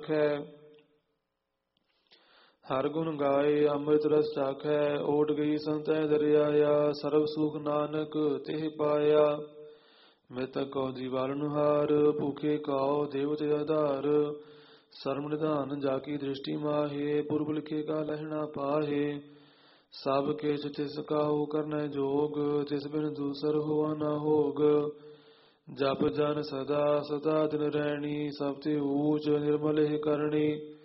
ਹੈ। ਹਰ ਗੁਣ ਗਾਏ ਅੰਮ੍ਰਿਤ ਰਸ ਚਾਖੈ, ਓਟ ਗਈ ਸੰਤੈ ਦਰਿਆਇਆ, ਸਰਬ ਸੁਖ ਨਾਨਕ ਤਿਹ ਪਾਇਆ। ਮ੍ਰਿਤਕ ਕੋ ਜੀਵਾਰਨ ਹਾਰ, ਭੂਖੇ ਕਾਉ ਦੇਵਤੇ ਆਧਾਰ। ਸਰਮ ਨਿਧਾਨ ਜਾ ਕੀ ਦ੍ਰਿਸ਼ਟੀ ਮਾਹੇ, ਪੁਰਬ ਲਿਖੇ ਕਾ ਲਹਿਣਾ ਪਾਹੇ। ਸਭ ਕਿਛ ਤਿਸ ਕਾਹੂ ਕਰਨੈ ਜੋਗ, ਤਿਸ ਬਿਨ ਦੂਸਰ ਹੋਆ ਨਾ ਹੋਗ। ਜਪ ਜਨ ਸਦਾ ਸਦਾ ਦਿਨ ਰਹਿਣੀ, ਸਭ ਤੇ ਊਚ ਨਿਰਮਲ ਇਹ ਕਰਨੀ।